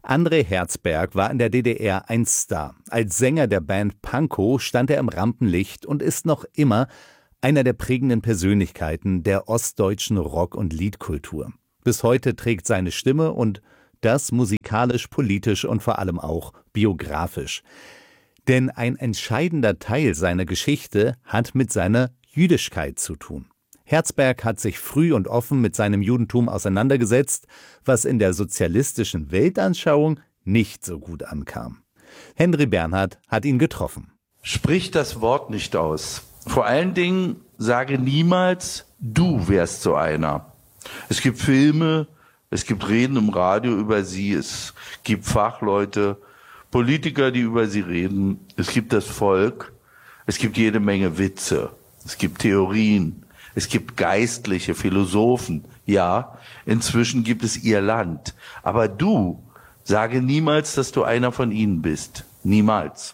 André Herzberg war in der DDR ein Star. Als Sänger der Band Pankow stand er im Rampenlicht und ist noch immer einer der prägenden Persönlichkeiten der ostdeutschen Rock- und Liedkultur. Bis heute trägt seine Stimme und das musikalisch, politisch und vor allem auch biografisch. Denn ein entscheidender Teil seiner Geschichte hat mit seiner Jüdischkeit zu tun. Herzberg hat sich früh und offen mit seinem Judentum auseinandergesetzt, was in der sozialistischen Weltanschauung nicht so gut ankam. Henry Bernhard hat ihn getroffen. Sprich das Wort nicht aus. Vor allen Dingen sage niemals, du wärst so einer. Es gibt Filme, es gibt Reden im Radio über sie, es gibt Fachleute, Politiker, die über sie reden, es gibt das Volk, es gibt jede Menge Witze, es gibt Theorien. Es gibt Geistliche, Philosophen, ja, inzwischen gibt es ihr Land. Aber du, sage niemals, dass du einer von ihnen bist. Niemals.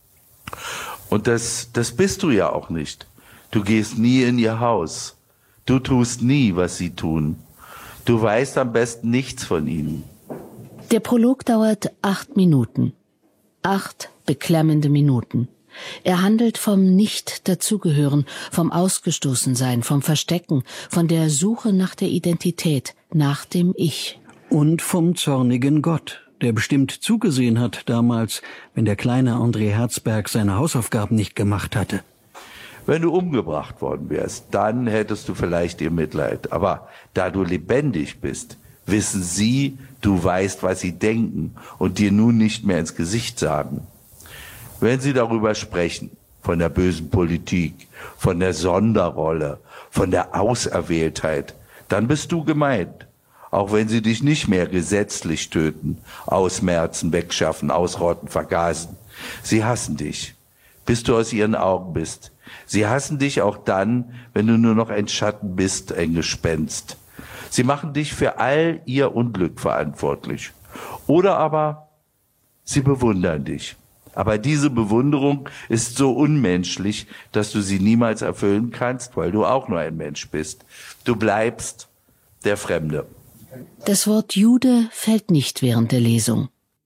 Und das bist du ja auch nicht. Du gehst nie in ihr Haus. Du tust nie, was sie tun. Du weißt am besten nichts von ihnen. Der Prolog dauert 8 Minuten. 8 beklemmende Minuten. Er handelt vom Nicht-Dazugehören, vom Ausgestoßensein, vom Verstecken, von der Suche nach der Identität, nach dem Ich. Und vom zornigen Gott, der bestimmt zugesehen hat damals, wenn der kleine André Herzberg seine Hausaufgaben nicht gemacht hatte. Wenn du umgebracht worden wärst, dann hättest du vielleicht ihr Mitleid. Aber da du lebendig bist, wissen sie, du weißt, was sie denken und dir nun nicht mehr ins Gesicht sagen. Wenn sie darüber sprechen, von der bösen Politik, von der Sonderrolle, von der Auserwähltheit, dann bist du gemeint. Auch wenn sie dich nicht mehr gesetzlich töten, ausmerzen, wegschaffen, ausrotten, vergasen. Sie hassen dich, bis du aus ihren Augen bist. Sie hassen dich auch dann, wenn du nur noch ein Schatten bist, ein Gespenst. Sie machen dich für all ihr Unglück verantwortlich. Oder aber sie bewundern dich. Aber diese Bewunderung ist so unmenschlich, dass du sie niemals erfüllen kannst, weil du auch nur ein Mensch bist. Du bleibst der Fremde. Das Wort Jude fällt nicht während der Lesung.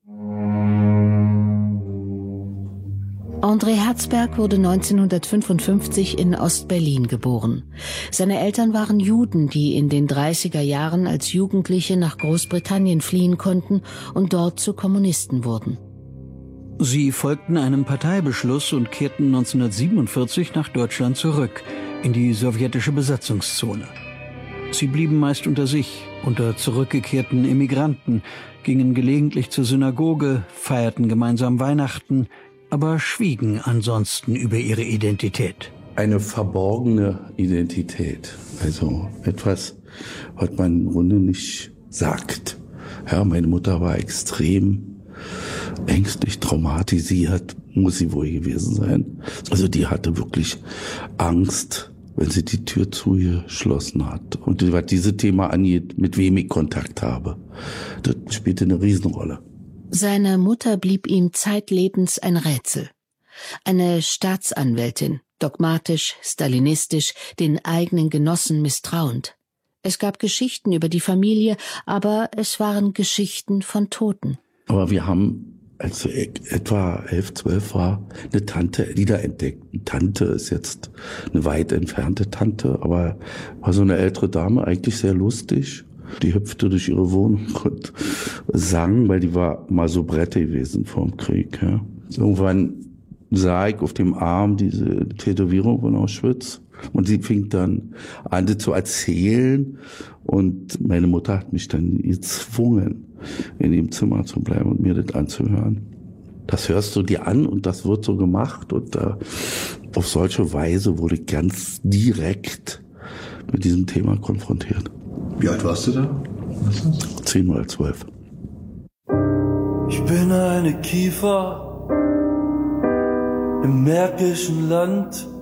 André Herzberg wurde 1955 in Ost-Berlin geboren. Seine Eltern waren Juden, die in den 30er Jahren als Jugendliche nach Großbritannien fliehen konnten und dort zu Kommunisten wurden. Sie folgten einem Parteibeschluss und kehrten 1947 nach Deutschland zurück, in die sowjetische Besatzungszone. Sie blieben meist unter sich, unter zurückgekehrten Immigranten, gingen gelegentlich zur Synagoge, feierten gemeinsam Weihnachten, aber schwiegen ansonsten über ihre Identität. Eine verborgene Identität, also etwas, was man im Grunde nicht sagt. Ja, meine Mutter war extrem ängstlich, traumatisiert, muss sie wohl gewesen sein. Also die hatte wirklich Angst, wenn sie die Tür zugeschlossen hat. Und was dieses Thema angeht, mit wem ich Kontakt habe, das spielte eine Riesenrolle. Seine Mutter blieb ihm zeitlebens ein Rätsel. Eine Staatsanwältin, dogmatisch, stalinistisch, den eigenen Genossen misstrauend. Es gab Geschichten über die Familie, aber es waren Geschichten von Toten. Aber wir haben, als ich etwa 11, 12 war, eine Tante wiederentdeckt. Eine Tante ist jetzt eine weit entfernte Tante, aber war so eine ältere Dame, eigentlich sehr lustig. Die hüpfte durch ihre Wohnung und sang, weil die war mal so Brette gewesen vor dem Krieg. Ja. Irgendwann sah ich auf dem Arm diese Tätowierung von Auschwitz und sie fing dann an, das zu erzählen und meine Mutter hat mich dann gezwungen, in dem Zimmer zu bleiben und mir das anzuhören. Das hörst du dir an und das wird so gemacht und auf solche Weise wurde ich ganz direkt mit diesem Thema konfrontiert. Wie alt warst du da? 10 oder 12. Ich bin eine Kiefer im märkischen Land.